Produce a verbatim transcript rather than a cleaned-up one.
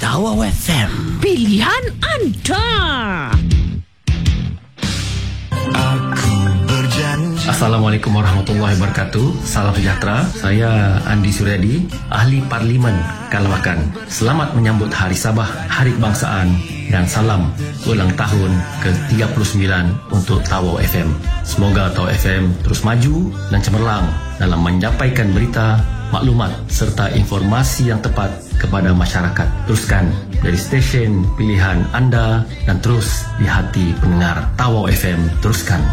Tawau F M, pilihan anda. Aku berjanji. Assalamualaikum warahmatullahi wabarakatuh. Salam sejahtera. Saya Andi Suryadi, ahli Parlimen Kalawakan. Selamat menyambut Hari Sabah, Hari Kebangsaan, dan salam ulang tahun ke tiga puluh sembilan untuk Tawau F M. Semoga Tawau F M terus maju dan cemerlang dalam menyampaikan berita, maklumat serta informasi yang tepat kepada masyarakat. Teruskan dari stesen pilihan anda dan terus di hati pendengar Tawau F M. Teruskan.